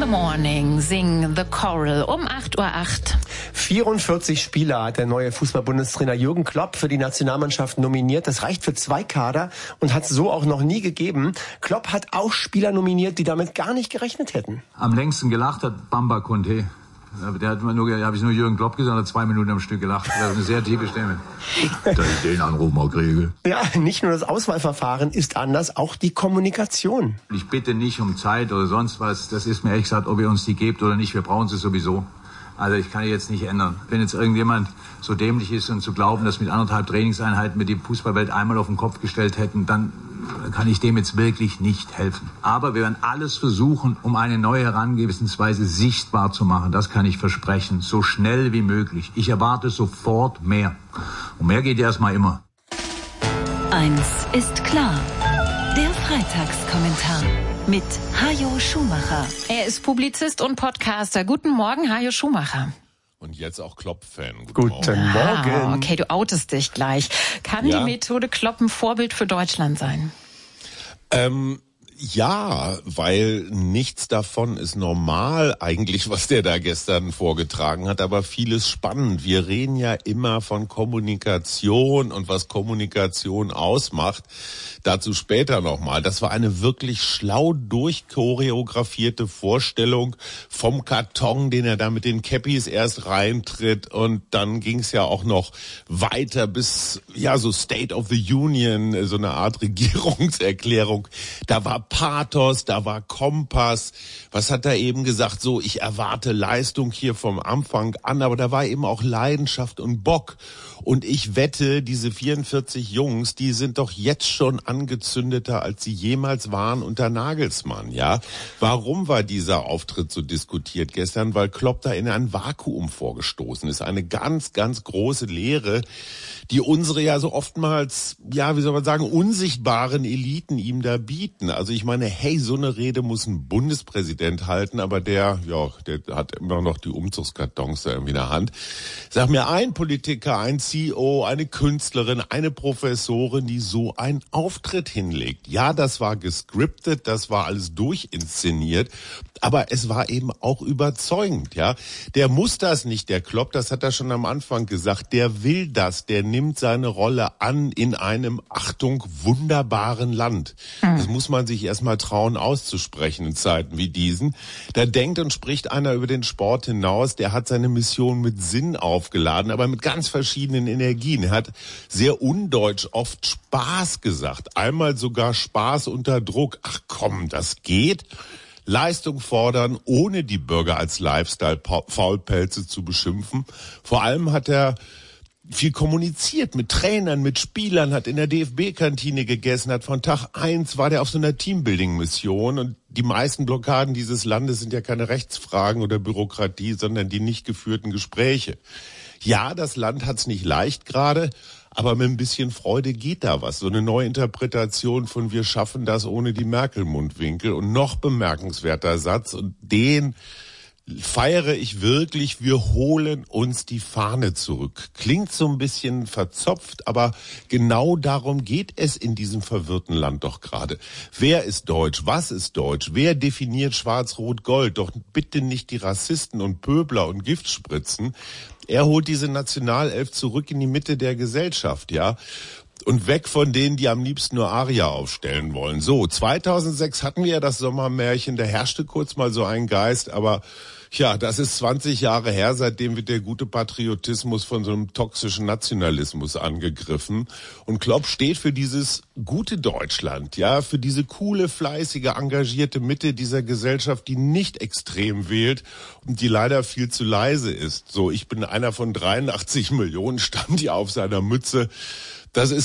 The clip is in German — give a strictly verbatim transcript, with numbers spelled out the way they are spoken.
Morning, sing The Choral um acht Uhr acht. vierundvierzig Spieler hat der neue Fußball-Bundestrainer Jürgen Klopp für die Nationalmannschaft nominiert. Das reicht für zwei Kader und hat es so auch noch nie gegeben. Klopp hat auch Spieler nominiert, die damit gar nicht gerechnet hätten. Am längsten gelacht hat Bamba Conté. Der hat nur, habe ich nur Jürgen Klopp gesagt, hat zwei Minuten am Stück gelacht. Das ist eine sehr tiefe Stimme. Dass ich den Anruf mal kriege. Ja, nicht nur das Auswahlverfahren ist anders, auch die Kommunikation. Ich bitte nicht um Zeit oder sonst was. Das ist mir ehrlich gesagt, ob ihr uns die gebt oder nicht. Wir brauchen sie sowieso. Also ich kann die jetzt nicht ändern. Wenn jetzt irgendjemand so dämlich ist und zu glauben, dass mit anderthalb Trainingseinheiten wir die Fußballwelt einmal auf den Kopf gestellt hätten, dann kann ich dem jetzt wirklich nicht helfen. Aber wir werden alles versuchen, um eine neue Herangehensweise sichtbar zu machen. Das kann ich versprechen. So schnell wie möglich. Ich erwarte sofort mehr. Und mehr geht erstmal immer. Eins ist klar. Der Freitagskommentar mit Hajo Schumacher. Er ist Publizist und Podcaster. Guten Morgen, Hajo Schumacher. Und jetzt auch Klopp-Fan. Guten, Guten Morgen. Ah, okay, du outest dich gleich. Kann ja. die Methode Klopp ein Vorbild für Deutschland sein? Ähm, ja, weil nichts davon ist normal eigentlich, was der da gestern vorgetragen hat, aber vieles spannend. Wir reden ja immer von Kommunikation und was Kommunikation ausmacht. Dazu später nochmal. Das war eine wirklich schlau durchchoreografierte Vorstellung vom Karton, den er da mit den Cappies erst reintritt, und dann ging es ja auch noch weiter bis, ja, so State of the Union, so eine Art Regierungserklärung. Da war Pathos, da war Kompass. Was hat er eben gesagt? So, ich erwarte Leistung hier vom Anfang an, aber da war eben auch Leidenschaft und Bock. Und ich wette, diese vierundvierzig Jungs, die sind doch jetzt schon angezündeter, als sie jemals waren unter Nagelsmann, ja? Warum war dieser Auftritt so diskutiert gestern? Weil Klopp da in ein Vakuum vorgestoßen ist. Eine ganz, ganz große Lehre, die unsere ja so oftmals, ja, wie soll man sagen, unsichtbaren Eliten ihm da bieten. Also ich meine, hey, so eine Rede muss ein Bundespräsident halten, aber der, ja, der hat immer noch die Umzugskartons da irgendwie in der Hand. Sag mir ein Politiker, ein C E O, eine Künstlerin, eine Professorin, die so einen Auftritt hinlegt. Ja, das war gescriptet, das war alles durchinszeniert, aber es war eben auch überzeugend, ja. Der muss das nicht, der Klopp, das hat er schon am Anfang gesagt, der will das, der nimmt seine Rolle an in einem, Achtung, wunderbaren Land. Mhm. Das muss man sich erstmal trauen auszusprechen in Zeiten wie diesen. Da denkt und spricht einer über den Sport hinaus, der hat seine Mission mit Sinn aufgeladen, aber mit ganz verschiedenen Energien. Er hat sehr undeutsch oft Spaß gesagt, einmal sogar Spaß unter Druck. Ach komm, das geht. Leistung fordern, ohne die Bürger als Lifestyle-Faulpelze zu beschimpfen. Vor allem hat er viel kommuniziert mit Trainern, mit Spielern, hat in der D F B-Kantine gegessen, hat von Tag eins war der auf so einer Teambuilding-Mission, und die meisten Blockaden dieses Landes sind ja keine Rechtsfragen oder Bürokratie, sondern die nicht geführten Gespräche. Ja, das Land hat's nicht leicht gerade, aber mit ein bisschen Freude geht da was. So eine neue Interpretation von wir schaffen das ohne die Merkel-Mundwinkel. Und noch bemerkenswerter Satz, und den feiere ich wirklich, wir holen uns die Fahne zurück. Klingt so ein bisschen verzopft, aber genau darum geht es in diesem verwirrten Land doch gerade. Wer ist deutsch? Was ist deutsch? Wer definiert Schwarz-Rot-Gold? Doch bitte nicht die Rassisten und Pöbler und Giftspritzen. Er holt diese Nationalelf zurück in die Mitte der Gesellschaft, ja. Und weg von denen, die am liebsten nur Aria aufstellen wollen. So, zweitausendsechs hatten wir ja das Sommermärchen, da herrschte kurz mal so ein Geist, aber ja, das ist zwanzig Jahre her, seitdem wird der gute Patriotismus von so einem toxischen Nationalismus angegriffen. Und Klopp steht für dieses gute Deutschland, ja, für diese coole, fleißige, engagierte Mitte dieser Gesellschaft, die nicht extrem wählt und die leider viel zu leise ist. So, ich bin einer von dreiundachtzig Millionen, stand hier auf seiner Mütze. Das ist